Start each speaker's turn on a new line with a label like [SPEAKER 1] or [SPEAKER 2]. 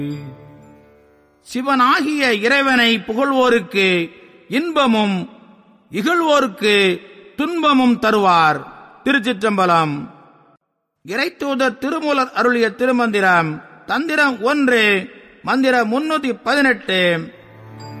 [SPEAKER 1] சிவனாகிய இறைவனை புகழ்வோருக்கு இன்பமும் இகழ்வோருக்கு துன்பமும் தருவார். திருச்சிற்றம்பலம். இறைத்தூதர் திருமூலர் அருளிய திருமந்திரம். தந்திரம் 1, மந்திரம் 318.